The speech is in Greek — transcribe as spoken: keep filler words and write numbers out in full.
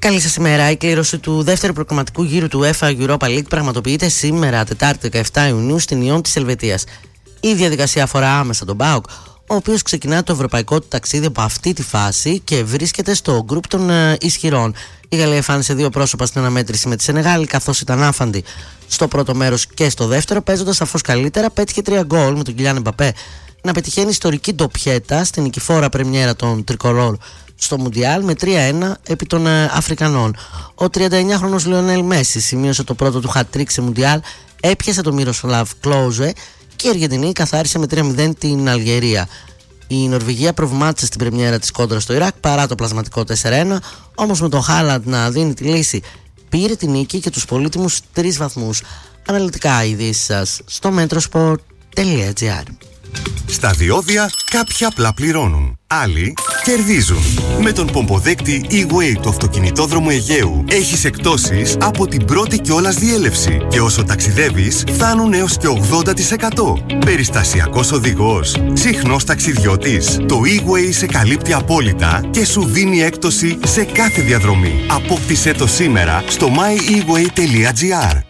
Καλή σας ημέρα. Η κλήρωση του δεύτερου προκριματικού γύρου του UEFA Europa League πραγματοποιείται σήμερα, Τετάρτη δεκαεφτά Ιουνίου, στην Ιόν της Ελβετίας. Η διαδικασία αφορά άμεσα τον ΠΑΟΚ, ο οποίος ξεκινά το ευρωπαϊκό του ταξίδι από αυτή τη φάση και βρίσκεται στο γκρουπ των ε, ισχυρών. Η Γαλλία εμφάνισε δύο πρόσωπα στην αναμέτρηση με τη Σενεγάλη, καθώς ήταν άφαντη στο πρώτο μέρος και στο δεύτερο, παίζοντας σαφώς καλύτερα. Πέτυχε τρία γκολ με τον Κιλιάν Εμπαπέ να πετυχαίνει ιστορική ντοπιέτα στην νικηφόρα πρεμιέρα των Τρικολόρ στο Μουντιάλ με τρία ένα επί των ε, Αφρικανών. Ο τριανταεννιάχρονος Λιονέλ Μέση σημείωσε το πρώτο του hat-trick σε Μουντιάλ, έπιασε τον Μιροσλάβ Κλόζε και η Αργεντινή καθάρισε με τρία μηδέν την Αλγερία. Η Νορβηγία προβλημάτισε στην πρεμιέρα της κόντρα στο Ιράκ παρά το πλασματικό τέσσερα ένα, όμως με τον Χάλαντ να δίνει τη λύση πήρε τη νίκη και τους πολύτιμους τρεις βαθμούς. Αναλυτικά ειδήσεις σας στο metrosport τελεία gr. Στα διόδια κάποιοι απλά πληρώνουν, άλλοι κερδίζουν. Με τον πομποδέκτη E-Way του αυτοκινητόδρομου Αιγαίου έχεις εκπτώσεις από την πρώτη κιόλας διέλευση και όσο ταξιδεύεις φτάνουν έως και ογδόντα τοις εκατό. Περιστασιακός οδηγός, συχνός ταξιδιώτης, το E-Way σε καλύπτει απόλυτα και σου δίνει έκπτωση σε κάθε διαδρομή. Απόκτησέ το σήμερα στο my e way τελεία gr.